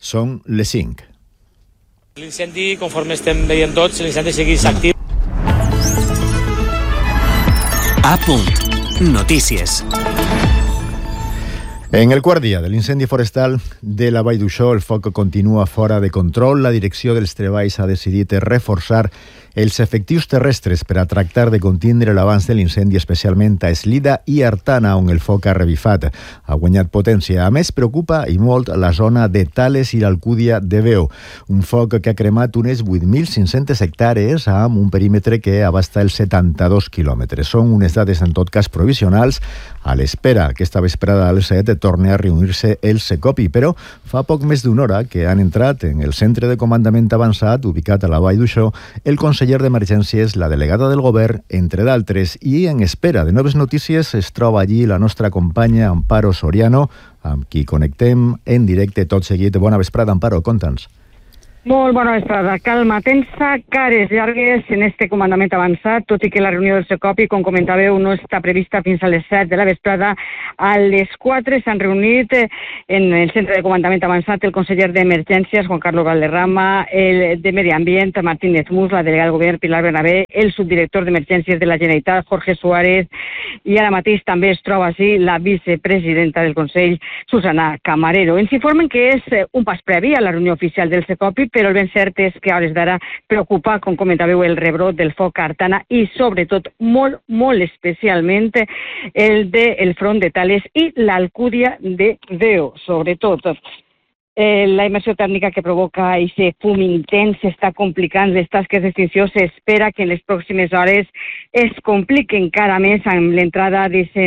Són les 5. L'incendi, conforme estem veient tots, l'incendi segueix actiu. A punt. Notícies. En el quart dia de l'incendi forestal de la Vall d'Uixó, el foc continua fora de control. La direcció dels treballs ha decidit reforçar els efectius terrestres per a tractar de contindre l'avanç de l'incendi, especialment a Eslida i Artana, on el foc ha revifat. Ha guanyat potència. A més, preocupa i molt la zona de Tales i l'Alcúdia de Veo. Un foc que ha cremat unes 8.500 hectàrees amb un perímetre que abasta els 72 quilòmetres. Són unes dades, en tot cas, provisionals, a l'espera que esta vesprada al 7 torni a reunir-se el Secopi, però fa poc més d'una hora que han entrat en el centre de comandament avançat ubicat a la Vall d'Uixó el conseller d'Emergències, la delegada del govern, entre d'altres, i en espera de noves notícies es troba allí la nostra companya Amparo Soriano, amb qui connectem en directe tot seguit. Bona vesprada, Amparo, conta'ns. Molt bona vesprada. Calma tensa, cares llargues en este comandament avançat, tot i que la reunió del Secopi, com comentàveu, no està prevista fins a les 7 de la vesprada. A les 4 s'han reunit en el centre de comandament avançat el conseller d'Emergències, Juan Carlos Valderrama, el de Medi Ambient, Martínez Mus, la delegada del govern, Pilar Bernabé, el subdirector d'Emergències de la Generalitat, Jorge Suárez, i ara mateix també es troba així la vicepresidenta del Consell, Susana Camarero. Ens informen que és un pas previ a la reunió oficial del Secopi, però el ben cert és que a hores d'ara preocupa, com comentàveu, el rebrot del foc a Artana i sobretot, molt especialment, el del front de Tales i l'Alcúdia de Veo, sobretot. La immersió tèrmica que provoca aquest fum intens està complicant les tasques d'extinció. S'espera que en les pròximes hores es compliqui encara més amb l'entrada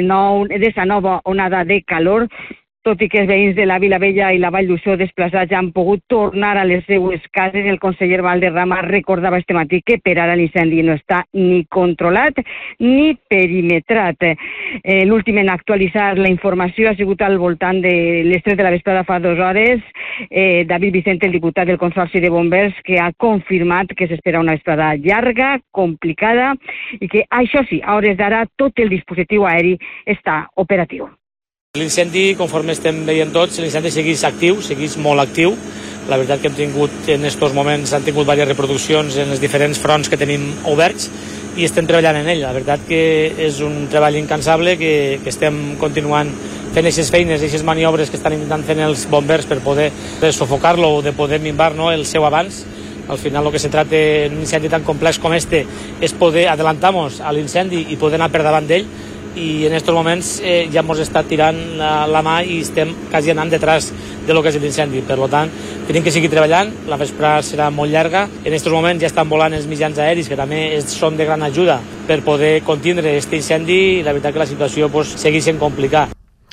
d'esta nova onada de calor, tot i que els veïns de la Vilavella i la Vall d'Uixó desplaçats ja han pogut tornar a les seues cases. El conseller Valderrama recordava este matí que per ara l'incendi no està ni controlat ni perimetrat. L'últim en actualitzar la informació ha sigut al voltant de les 3 de la vesprada fa 2 hores. David Vicente, el diputat del Consorci de Bombers, que ha confirmat que s'espera una vesprada llarga, complicada, i que, això sí, a hores d'ara tot el dispositiu aeri està operatiu. L'incendi, conforme estem veient tots, l'incendi segueix actiu, segueix molt actiu. La veritat que hem tingut en aquests moments, han tingut diverses reproduccions en els diferents fronts que tenim oberts i estem treballant en ell. La veritat que és un treball incansable, que estem continuant fent aquestes feines, aquestes maniobres que estan intentant fer els bombers per poder sofocar-lo o de poder minvar el seu avanç. Al final el que se trata en un incendi tan complex com este és poder adelantar-nos a l'incendi i poder anar per davant d'ell, i en aquests moments ja ens estat tirant la mà i estem quasi anant detrás de lo que és l'incendi. Per tant, tenim que seguir treballant, la vesprada serà molt llarga. En aquests moments ja estan volant els mitjans aeris, que també són de gran ajuda per poder contindre aquest incendi, i la veritat que la situació segueix sent complicada.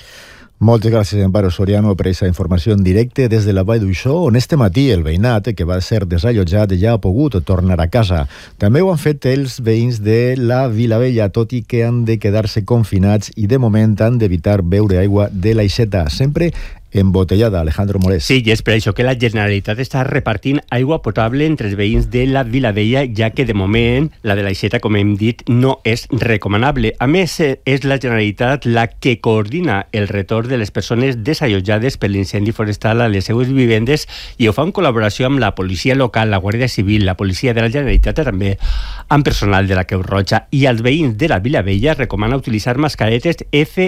Moltes gràcies, Amparo Soriano, per aquesta informació en directe des de la Vall d'Uixó, on este matí el veïnat, que va ser desallotjat, ja ha pogut tornar a casa. També ho han fet els veïns de la Vilavella, tot i que han de quedar-se confinats i de moment han d'evitar beure aigua de l'aixeta, sempre embotellada. Alejandro Morés. Sí, i és per això que la Generalitat està repartint aigua potable entre els veïns de la Vilavella, ja que de moment la de l'aixeta, com hem dit, no és recomanable. A més, és la Generalitat la que coordina el retorn de les persones desallotjades per l'incendi forestal a les seues vivendes, i ho fa en col·laboració amb la policia local, la Guàrdia Civil, la policia de la Generalitat, i també amb personal de la Creu Roja. I als veïns de la Vilavella recomana utilitzar mascaretes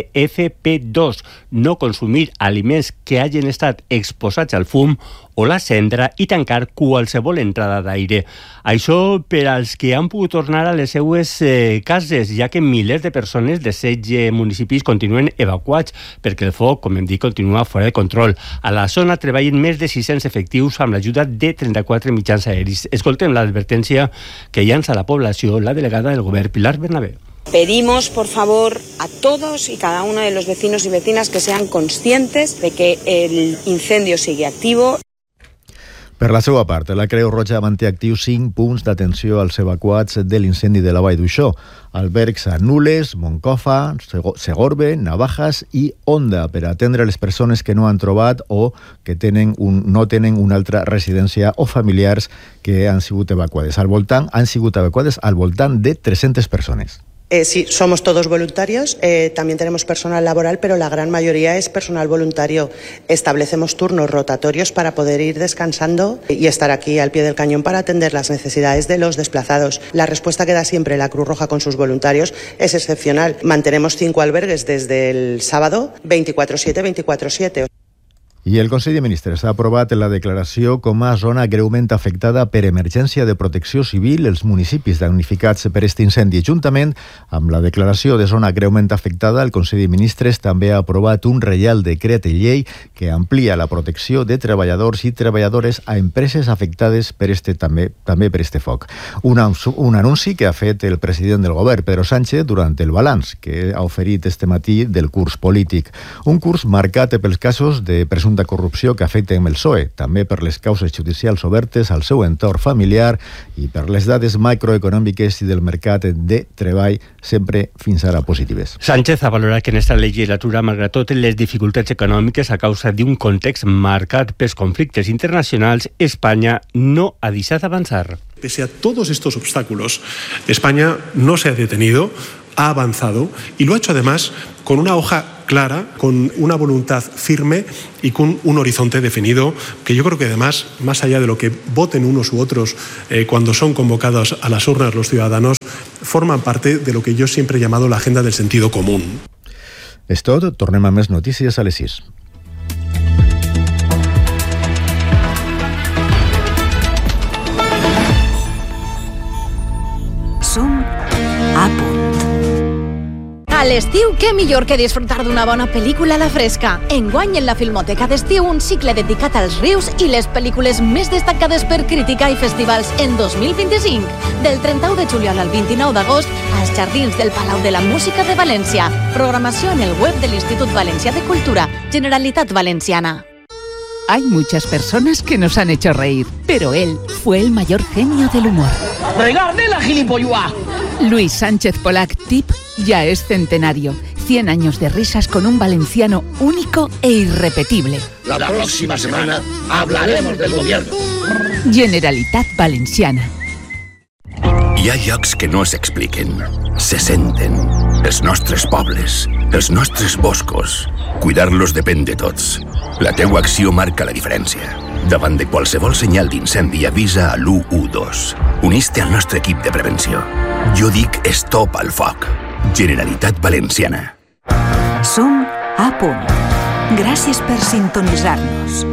FFP2, no consumir aliments que hagin estat exposats al fum o la cendra i tancar qualsevol entrada d'aire. Això per als que han pogut tornar a les seues cases, ja que milers de persones de 16 municipis continuen evacuats perquè el foc, com hem dit, continua fora de control. A la zona treballen més de 600 efectius amb l'ajuda de 34 mitjans aeris. Escoltem l'advertència que llança a la població la delegada del govern, Pilar Bernabé. Pedimos, por favor, a todos y cada uno de los vecinos y vecinas que sean conscientes de que el incendio sigue activo. Per la seva part, la Creu Roja manté actius 5 punts d'atenció als evacuats de l'incendi de la Vall d'Uixó. Albergs a Nules, Moncofa, Segorbe, Navajas i Onda, per atendre les persones que no han trobat o que no tenen una altra residència o familiars que han sigut evacuades. Han sigut evacuades al voltant de 300 persones. Sí, somos todos voluntarios, también tenemos personal laboral, pero la gran mayoría es personal voluntario. Establecemos turnos rotatorios para poder ir descansando y estar aquí al pie del cañón para atender las necesidades de los desplazados. La respuesta que da siempre la Cruz Roja con sus voluntarios es excepcional. Mantenemos 5 albergues desde el sábado, 24/7. I el Consell de Ministres ha aprovat la declaració com a zona greument afectada per emergència de protecció civil els municipis damnificats per aquest incendi. Juntament amb la declaració de zona greument afectada, el Consell de Ministres també ha aprovat un reial decret llei que amplia la protecció de treballadors i treballadores a empreses afectades per també per este foc. Un anunci que ha fet el president del govern, Pedro Sánchez, durant el balanç que ha oferit este matí del curs polític. Un curs marcat pels casos de presumpta corrupció que afecten el PSOE, també per les causes judicials obertes al seu entorn familiar i per les dades macroeconòmiques i del mercat de treball sempre fins ara positives. Sánchez ha valorat que en esta legislatura, malgrat tot les dificultats econòmiques a causa d'un context marcat pels conflictes internacionals, Espanya no ha deixat d'avançar. Pese a todos estos obstáculos, España no se ha detenido, ha avanzado y lo ha hecho además con una hoja clara, con una voluntad firme y con un horizonte definido que yo creo que además, más allá de lo que voten unos u otros cuando son convocados a las urnas los ciudadanos, forman parte de lo que yo siempre he llamado la agenda del sentido común. És tot, tornem a més notícies a les 6. Som a punt. A l'estiu, què millor que disfrutar d'una bona pel·lícula a la fresca. Enguany, en la Filmoteca d'Estiu, un cicle dedicat als rius i les pel·lícules més destacades per crítica i festivals en 2025. Del 31 de juliol al 29 d'agost, als Jardins del Palau de la Música de València. Programació en el web de l'Institut Valencià de Cultura, Generalitat Valenciana. Hay muchas personas que nos han hecho reír, pero él fue el mayor genio del humor. ¡Regarde la gilipollua! Luis Sánchez Polac, TIP, ya es centenario. 100 años de risas con un valenciano único e irrepetible. La próxima semana hablaremos del gobierno. Generalitat Valenciana. Hi ha llocs que no s'expliquen, se senten. Els nostres pobles, els nostres boscos. Cuidar-los depèn de tots. La teua acció marca la diferència. Davant de qualsevol senyal d'incendi, avisa a l'112. Unís-te al nostre equip de prevenció. Jo dic stop al foc. Generalitat Valenciana. Som a punt. Gràcies per sintonitzar-nos.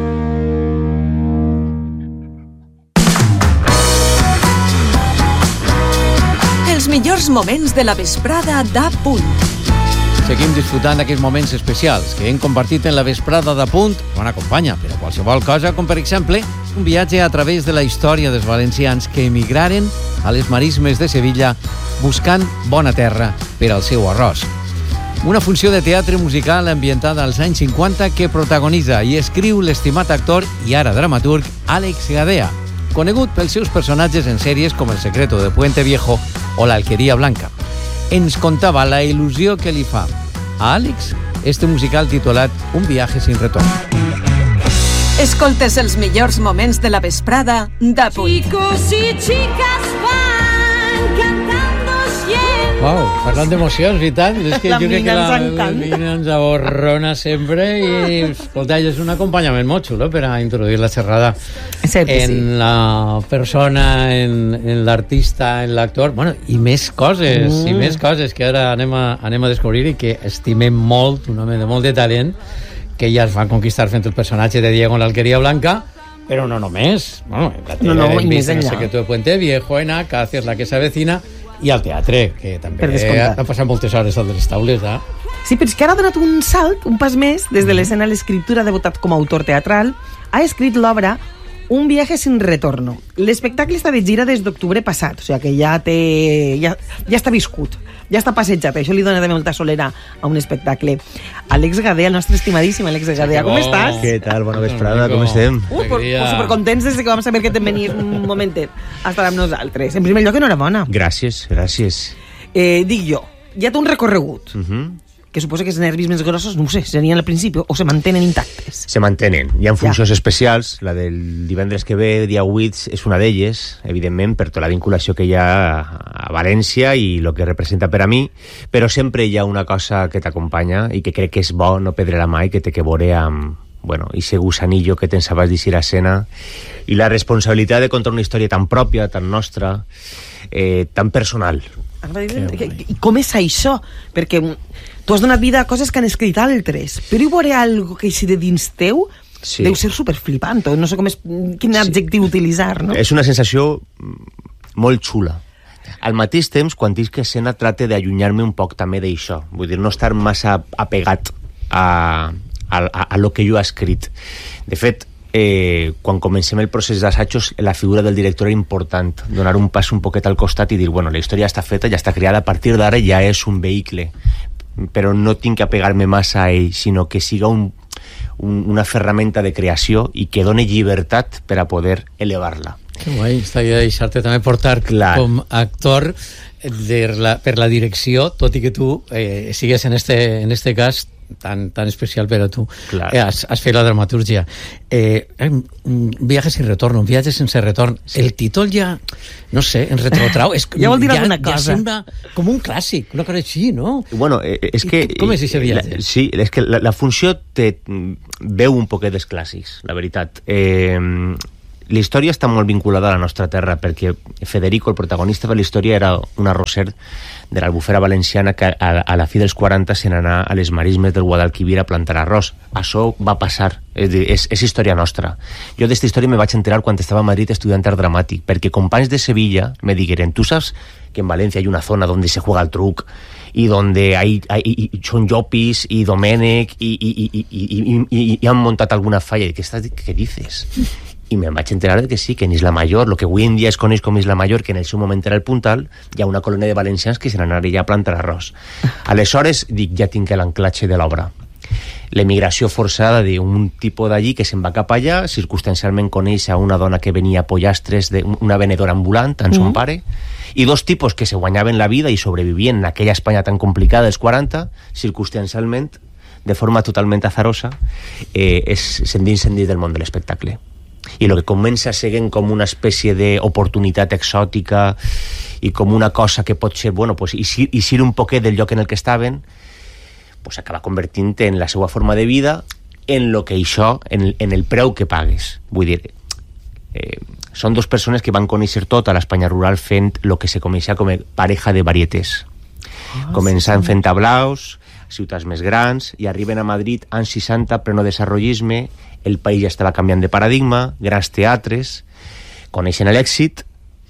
Els millors moments de la vesprada d'A Punt. Seguim disfrutant d'aquests moments especials que hem compartit en la vesprada d'A Punt, on acompanya per a qualsevol cosa, com per exemple un viatge a través de la història dels valencians que emigraren a les marismes de Sevilla buscant bona terra per al seu arròs. Una funció de teatre musical ambientada als anys 50 que protagonitza i escriu l'estimat actor i ara dramaturg Àlex Gadea, conegut pels seus personatges en sèries com El secreto de Puente Viejo o L'Alquería Blanca. Ens contava la il·lusió que li fa a Àlex este musical titulat Un viaje sin retorno. Escoltes els millors moments de la vesprada d'A Punt. Chicos y chicas van cantando siempre. Wow, parlant d'emocions i tant, és que jo crec que la Mina ens aborrona sempre i, escolta, és un acompanyament molt xulo per a introduir la xerrada en la persona, en l'artista, en l'actor, bueno, i més coses que ara anem a descobrir i que estimem molt, un home de molt de talent, que ja es va conquistar fent el personatge de Diego en l'Alquería Blanca, però no només. Bueno, la tele hem vist en El secreto de Puente Viejo, en Acacias, La que s'avecina, i al teatre, que també ha passat moltes hores al de les taules, eh? Sí, però és que ara ha donat un salt, un pas més, des de l'escena a l'escriptura, ha debutat com a autor teatral, ha escrit l'obra Un viaje sin retorno. L'espectacle està de gira des d'octubre passat, o sigui que ja està viscut, ja està passejat, això li dona de molta solera a un espectacle. Àlex Gadea, el nostre estimadíssim Àlex Gadea, com estàs? Què tal? Bona vesprada, com estem? Supercontents des que vam saber que te'n venies un momentet a estar amb nosaltres. En primer lloc, enhorabona. Gràcies. Dic jo, ja té un recorregut. que suposa que els nervis més grossos, no ho sé, serien al principi, o se mantenen intactes? Se mantenen. Hi ha funcions especials. La del divendres que ve, dia 8, és una d'elles, evidentment, per tota la vinculació que hi ha a València i el que representa per a mi, però sempre hi ha una cosa que t'acompanya i que crec que és bo no perdre la mà i que té que veure amb, bueno, ese gusanillo que tens abans d'eixir a escena i la responsabilitat de contar una història tan pròpia, tan nostra, tan personal. I com és això? Perquè tu has donat vida a coses que han escrit altres, però hi veure algo que així de dins teu deu ser superflipant, no sé quin adjectiu utilitzar, no? És una sensació molt xula. Al mateix temps, quan dic que escena, trate d'allunyar-me un poc també d'això, vull dir, no estar massa apegat a lo que jo he escrit. De fet, quan comencem el procés d'assajos, la figura del director era important, donar un pas un poquet al costat i dir, bueno, la història ja està feta, ja està creada, a partir d'ara ja és un vehicle, però no tinc que apegar-me massa a ell, sinó que siga una ferramenta de creació i que doni llibertat per a poder elevar-la. Que guai, estaria de deixar-te també portar com actor per la direcció, tot i que tu sigues en este cas tan especial per a tu. Has fet la dramatúrgia. Viajes sin retorno, viatges sense retorn. Sí. El títol ja, no sé, en retrotrau, ja vol dir alguna cosa. Ja sembla com un clàssic, una cosa així, no? Bueno, és que... Com és aquest viatge? Sí, és que la funció veu un poquet dels clàssics, la veritat. La història està molt vinculada a la nostra terra perquè Federico, el protagonista de la història, era un arrosser de l'Albufera valenciana que a la fi dels 40 se n'anà a les marismes del Guadalquivir a plantar arròs. Això va passar, és història nostra. Jo d'esta història me vaig enterar quan estava a Madrid estudiant art dramàtic, perquè companys de Sevilla me digueren, tu saps que en Valencia hay una zona donde se juega al truc y donde son Llopis y Domènech y han montat alguna falla? ¿Qué dices? I me'n vaig enterar que sí, que en Isla Mayor, el que avui en dia es coneix com Isla Mayor, que en el seu moment era el Puntal, hi ha una colònia de valencians que se n'anaren allà a plantar arròs. Aleshores, dic, ja tinc l'enclatxe de l'obra. L'emigració forçada d'un tipus d'allí que se'n va cap allà, circumstancialment coneix a una dona que venia a pollastres, una venedora ambulant, en son pare, i dos tipus que se guanyaven la vida i sobrevivien en aquella Espanya tan complicada dels 40, circumstancialment, de forma totalment azarosa, s'endinsen dins del món de l'espectacle. I el que comença seguint com una espècie d'oportunitat exòtica i com una cosa que pot ser, bueno, pues, eixir un poquet del lloc en el que estaven, pues acaba convertint en la seva forma de vida, en lo que això, en el preu que pagues. Vull dir, són dues persones que van conèixer tota l'Espanya rural fent el que se coneixia com a pareja de varietés. Començant fent tablaos, ciutats més grans, i arriben a Madrid anys 60, pleno desarrollisme, el país ja estava canviant de paradigma, grans teatres, coneixen l'èxit,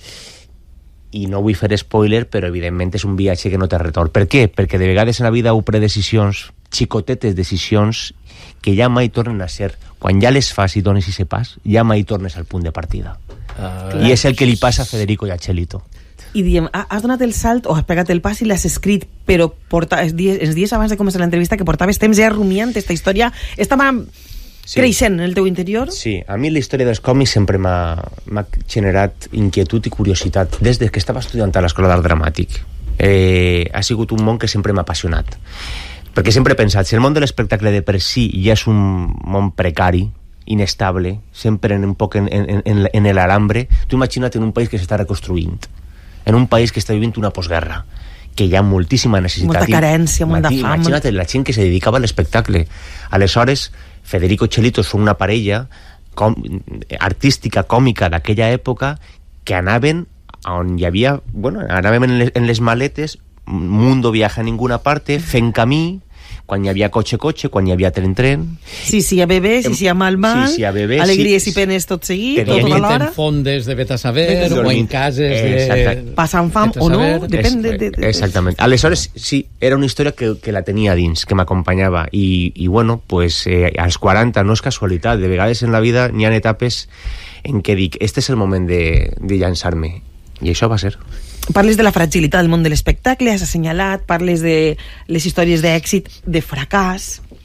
i no vull fer spoiler, però evidentment és un viatge que no té retorn. Per què? Perquè de vegades en la vida ho predecisions, xicotetes decisions, que ja mai tornen a ser. Quan ja les fas i dones ese pas, ja mai tornes al punt de partida. I és el que li passa a Federico i a Chelito. I diem, has donat el salt o has pegat el pas i l'has escrit, però els dies abans de començar l'entrevista que portaves temps ja rumiant aquesta història, estava creixent en el teu interior? Sí, a mi la història dels còmics sempre m'ha generat inquietud i curiositat des que estava estudiant a l'Escola d'Art Dramàtic. Ha sigut un món que sempre m'ha apassionat, perquè sempre he pensat, si el món de l'espectacle de per si ja és un món precari, inestable, sempre un poc en l'alambre, tu imagina't en un país que s'està reconstruint, en un país que està vivint una postguerra, que hi ha moltíssima necessitat. Molta carència, molta fam. Imagina't la gent que se dedicava a l'espectacle. Aleshores, Federico i Chelito són una parella artística, còmica d'aquella època, que anaven on hi havia, bueno, anàvem en les maletes, mundo viaja a ninguna parte, fent camí, quan hi havia cotxe, quan hi havia tren. Sí, hi ha bebès, si hi ha mal, alegries i penes tot seguit, tot a l'hora. En fondes de vet a saber, o en cases de... Passant fam o no, depèn de... Exactament. Aleshores, sí, era una història que la tenia dins, que m'acompanyava, i bueno, pues, als 40 no és casualitat, de vegades en la vida n'hi ha etapes en què dic, este és el moment de llançar-me, i això va ser. Parles de la fragilitat del món de l'espectacle, has assenyalat, parles de les històries d'èxit, de fracàs,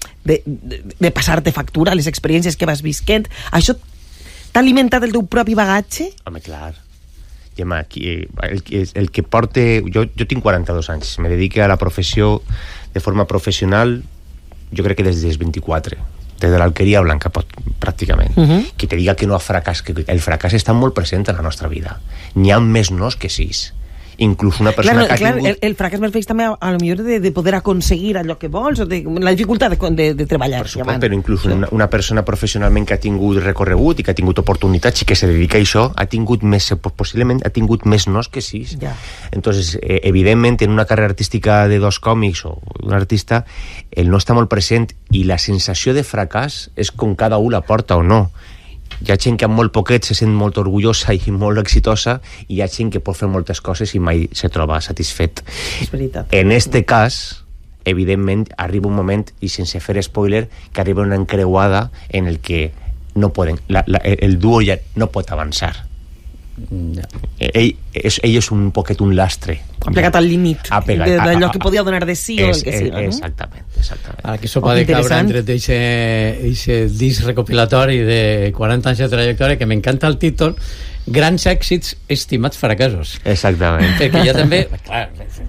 de passar-te factura, les experiències que vas visquent. Això t'ha alimentat el teu propi bagatge? Home, clar. el que porte... Jo tinc 42 anys, me dedique a la professió de forma professional, jo crec que des dels 24, des de l'alqueria blanca, pràcticament. Qui te diga que no ha fracàs, que el fracàs està molt present en la nostra vida. N'hi ha més nos que sis. Inclús una persona que ha tingut... El fracàs me refereix també a lo millor de poder aconseguir allò que vols, o de la dificultat de treballar. Per supost, però inclús una persona professionalment que ha tingut recorregut i que ha tingut oportunitats i que se dedica a això, ha tingut més, possiblement ha tingut més nos que sis. Entonces, evidentment, en una carrera artística de dos còmics o d'un artista, el no està molt present i la sensació de fracàs és com cada un la porta o no. Hi ha gent que amb molt poquet se sent molt orgullosa i molt exitosa, i hi ha gent que pot fer moltes coses i mai se troba satisfet. És veritat. En este cas, evidentment, arriba un moment, i sense fer spoiler, que arriba una encreuada en el que no poden, el duo ja no pot avançar. Ell és un poquet un lastre. Ha pegat al límit d'allò que podia donar de sí o el que siga, no? Exactament. Aquí s'ho va de caure entre aquest disc recopilatori de 40 anys de trajectòria, que m'encanta el títol, Grans èxits, estimats fracassos. Exactament. Perquè ja també, clar,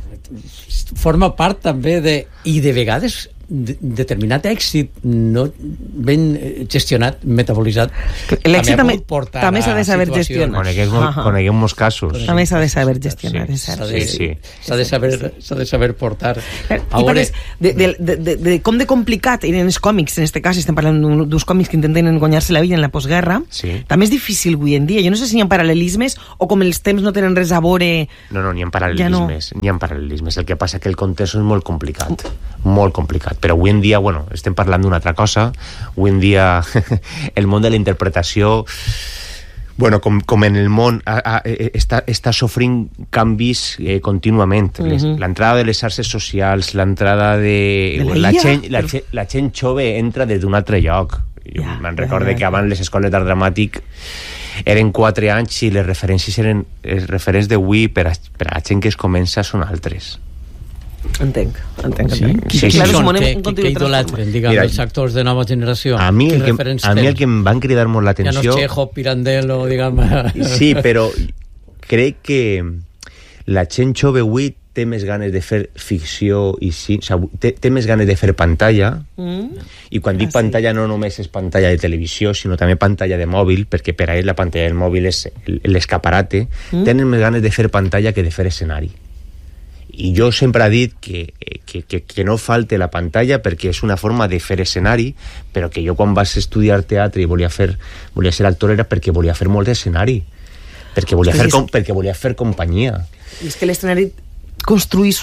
forma part també de... I de vegades determinat èxit no ben gestionat, metabolitzat, l'èxit també s'ha de saber gestionar. Coneguem molts casos. També s'ha de saber gestionar, és cert. S'ha de saber portar. I parles de com de complicat eren els còmics, en aquest cas estem parlant d'uns còmics que intenten guanyar-se la vida en la postguerra. També és difícil avui en dia. Jo no sé si hi ha paral·lelismes o com els temps no tenen res a veure... No, n'hi ha paral·lelismes. N'hi ha paral·lelismes. El que passa que el context és molt complicat. Molt complicat. Però avui en dia, bueno, estem parlant d'una altra cosa. Avui en dia el món de la interpretació, bueno, com en el món està sofrint canvis contínuament. L'entrada de les xarxes socials, l'entrada de... La gent jove entra des d'un altre lloc. Jo me'n recorde que abans les escoles d'art dramàtic eren 4 anys i les referències eren els referents d'avui per a la gent que es comença són altres. Entenc. Què idolatren, diguem, els actors de nova generació? A mi el que em van cridar molt l'atenció... Ja no és Chekhov, Pirandello, diguem... Sí, però crec que la gent jove avui té més ganes de fer ficció i sí, o sigui, té més ganes de fer pantalla, i quan dic pantalla no només és pantalla de televisió, sinó també pantalla de mòbil, perquè per a ells la pantalla del mòbil és l'escaparate. Tenen més ganes de fer pantalla que de fer escenari. I jo sempre he dit que no falte la pantalla perquè és una forma de fer escenari, però que jo quan vaig estudiar teatre i volia ser actor era perquè volia fer molt d'escenari, perquè volia fer companyia. I és que l'escenari construís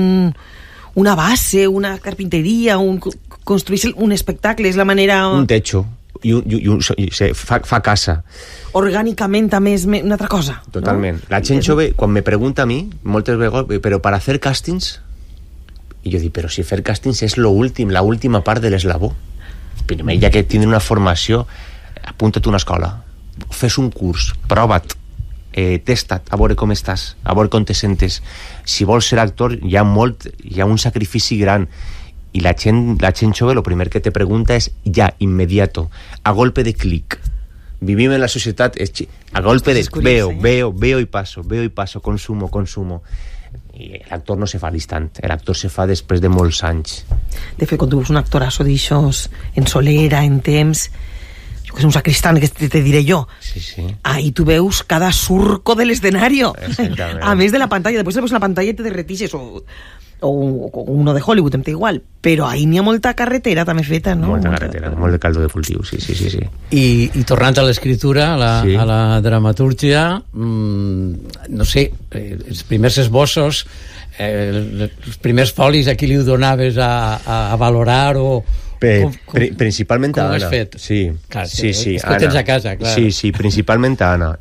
una base, una carpinteria, construís un espectacle, és la manera... Un techo. Fa casa. Orgànicament també és una altra cosa. Totalment. La gent jove, quan me pregunta a mi, moltes vegades, però per a fer càstings, i jo dic, però si fer càstings és la última part de l'eslabó. Primer, ja que tindre una formació, apunta't a una escola, fes un curs, prova't, testa't, a veure com estàs, a veure com te sentes. Si vols ser actor, hi ha un sacrifici gran. I la gent jove, el primer que te pregunta és ja, immediato, a golpe de clic. Vivim en la societat a golpe de veo y paso, consumo. I l'actor no se fa a l'instant, l'actor se fa després de molts anys. De fet, quan tu veus un actorasso d'aixòs, en solera, en temps, jo que és un sacristán, que te diré jo, ahí tu veus cada surco de l'escenari, a més de la pantalla. Després la pantalla i te derretixes, o uno de Hollywood, em té igual, però ahí n'hi ha molta carretera també feta, no? Molta carretera, molt de caldo de cultiu, sí. I tornant a l'escriptura, a la dramatúrgia, no sé, els primers esbossos, els primers folis a qui li ho donaves a valorar o... Principalment a Anna. Com ho has fet? Sí, és que tens a casa, clar. Sí, principalment a Anna.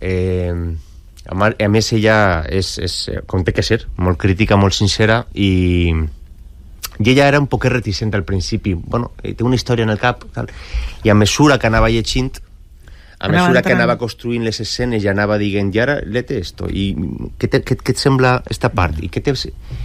A més ella és com té que ser, molt crítica, molt sincera, i ella era un poc reticent al principi. Bueno, té una història en el cap, tal, i a mesura que anava llegint, a mesura que anava construint les escenes, ja anava dient, i ara lete esto, i què et sembla esta part, i què te...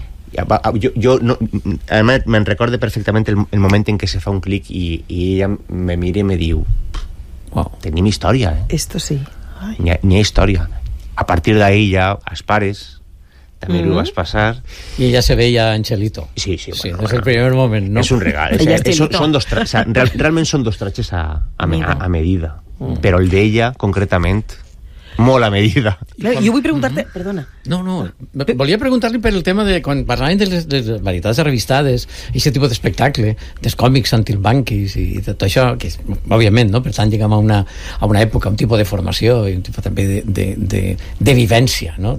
Jo me'n recordo perfectament el moment en què se fa un clic i ella me mira i me diu, tenim història, esto sí, n'hi ha història. A partir de ahí ya, els pares també li vas passar. I ella se veia Angelito. Sí, bueno, des del primer moment, no? És un regal. Realment són dos tratges a medida. Però el d'ella, concretament, molt a medida. Jo vull preguntar-te... Perdona. No, volia preguntar-li per el tema de quan parlaven de les varietats revistades, aquest tipus d'espectacle, dels còmics antilbanquis i tot això, que òbviament, no? Per tant, llegam a una època, un tipus de formació i un tipus també de vivència, no?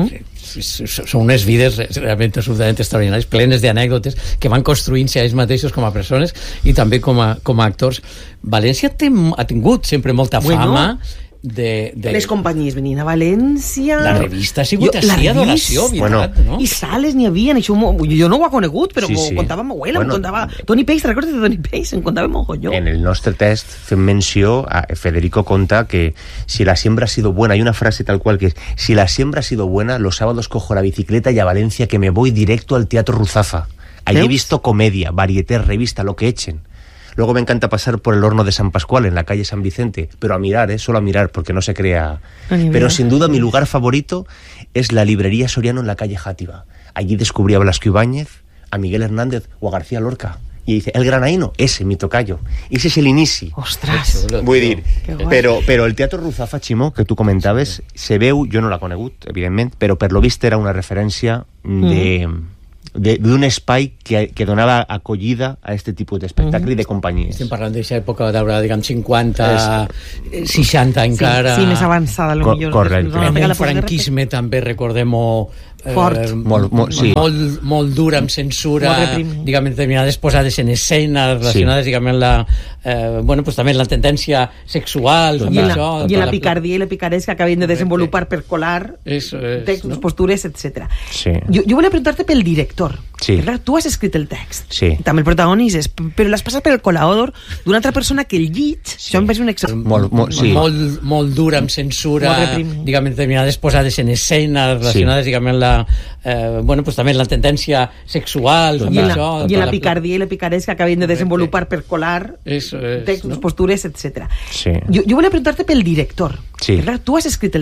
Són unes vides realment absolutament extraordinàries, plenes d'anècdotes que van construint-se a ells mateixos com a persones i també com a actors. València ha tingut sempre molta fama les companyies venien a València, la revista ha sigut així adoració, no? I sales n'hi havia, jo no ho he conegut, però m'ho contava ma abuela, m'ho contava Toni Peix, recordes de Toni Peix? Em contava mogolló. En el nostre test fem menció a Federico conta que si la siembra ha sido buena, hay una frase tal cual que es: si la siembra ha sido buena, los sábados cojo la bicicleta y a Valencia que me voy directo al Teatro Ruzafa. Allí he visto comedia, varieté, revista, lo que echen. Luego me encanta pasar por el horno de San Pascual en la calle San Vicente, pero a mirar, solo a mirar, porque no se crea. Pero sin duda mi lugar favorito es la librería Soriano en la calle Játiva. Allí descubrí a Blasco Ibáñez, a Miguel Hernández o a García Lorca. Y dice, el granaíno, ese, mi tocayo. Ese es el inici. Ostres! Vull dir, però el Teatro Ruzafa, Ximó, que tu comentaves, se veu, jo no l'ha conegut, evidentment, però per lo vist era una referència d'un espai que donava acollida a aquest tipus d'espectacle i de companyies. Estem parlant d'aquesta època d'haurà, diguem, 50, 60 encara. Sí, més avançada, potser. Correcte. En el franquisme també, recordem-ho, fort. Molt dura, amb censura, diguem, determinades posades en escena relacionades, diguem, amb la pues també la tendència sexual i la picardia i la picaresca que havien de desenvolupar per colar textos, postures, etc. Jo volia preguntar-te pel director. Tu has escrit el text, també el protagonitzes, però l'has passat per el col·laborador d'una altra persona que el llig, això em va ser un exercici molt dura, amb censura, diguem, determinades posades en escena relacionades, diguem, amb la pues també la tendència sexual i la picardia i la picaresca que havien de desenvolupar per colar textos, postures, etc. Jo volia preguntar-te pel director. Tu has escrit el